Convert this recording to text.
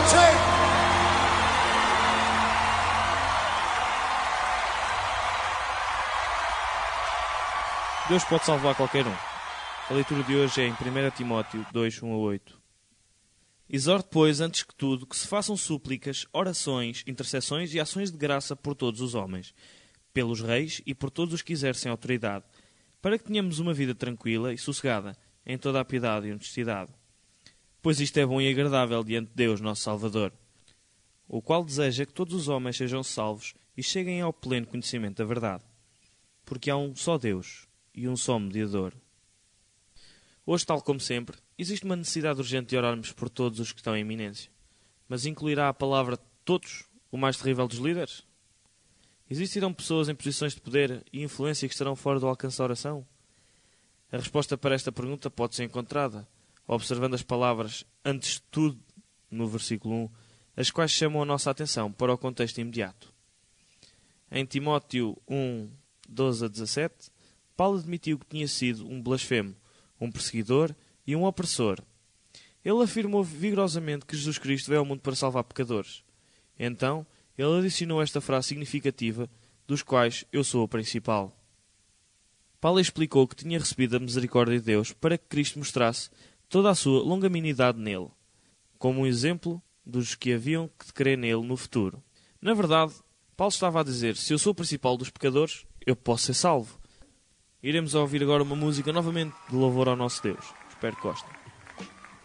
take. Deus pode salvar qualquer um. A leitura de hoje é em 1 Timóteo 2, 1 a 8. Exorte, pois, antes que tudo, que se façam súplicas, orações, intercessões e ações de graça por todos os homens, pelos reis e por todos os que exercem autoridade, para que tenhamos uma vida tranquila e sossegada, em toda a piedade e honestidade. Pois isto é bom e agradável diante de Deus, nosso Salvador, o qual deseja que todos os homens sejam salvos e cheguem ao pleno conhecimento da verdade. Porque há um só Deus e um só mediador. Hoje, tal como sempre, existe uma necessidade urgente de orarmos por todos os que estão em iminência. Mas incluirá a palavra todos o mais terrível dos líderes? Existirão pessoas em posições de poder e influência que estarão fora do alcance da oração? A resposta para esta pergunta pode ser encontrada observando as palavras antes de tudo, no versículo 1, as quais chamam a nossa atenção para o contexto imediato. Em Timóteo 1, 12 a 17, Paulo admitiu que tinha sido um blasfemo, um perseguidor e um opressor. Ele afirmou vigorosamente que Jesus Cristo veio ao mundo para salvar pecadores. Então, ele adicionou esta frase significativa, dos quais eu sou o principal. Paulo explicou que tinha recebido a misericórdia de Deus para que Cristo mostrasse toda a sua longanimidade nele, como um exemplo dos que haviam de crer nele no futuro. Na verdade, Paulo estava a dizer, se eu sou o principal dos pecadores, eu posso ser salvo. Iremos ouvir agora uma música novamente de louvor ao nosso Deus. Espero que gostem.